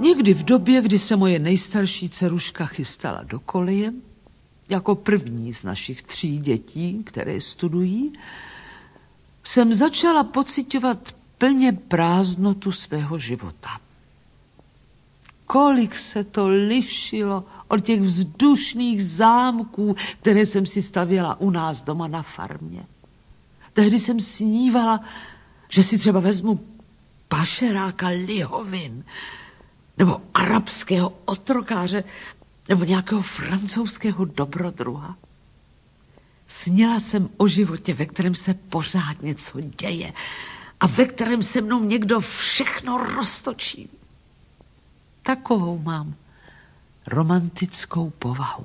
Někdy v době, kdy se moje nejstarší dceruška chystala do koleje, jako první z našich 3 dětí, které studují, jsem začala pociťovat plně prázdnotu svého života. Kolik se to lišilo od těch vzdušných zámků, které jsem si stavěla u nás doma na farmě. Tehdy jsem snívala, že si třeba vezmu pašeráka lihovin, nebo arabského otrokáře, nebo nějakého francouzského dobrodruha. Sněla jsem o životě, ve kterém se pořád něco děje a ve kterém se mnou někdo všechno roztočí. Takovou mám romantickou povahu.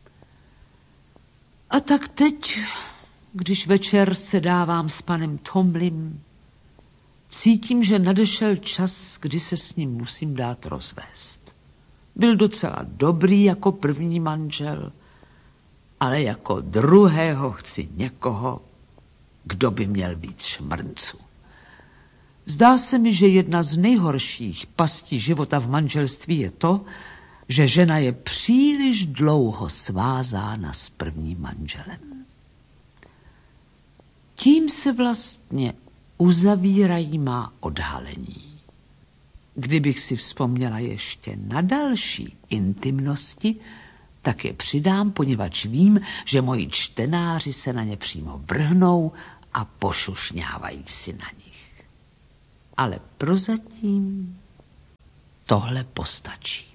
A tak teď, když večer sedávám s panem Tomlym, cítím, že nadešel čas, kdy se s ním musím dát rozvést. Byl docela dobrý jako první manžel, ale jako druhého chci někoho, kdo by měl víc šmrnců. Zdá se mi, že jedna z nejhorších pastí života v manželství je to, že žena je příliš dlouho svázána s prvním manželem. Tím se vlastně uzavírají má odhalení. Kdybych si vzpomněla ještě na další intimnosti, tak je přidám, poněvadž vím, že moji čtenáři se na ně přímo vrhnou a pošušňávají si na nich. Ale prozatím tohle postačí.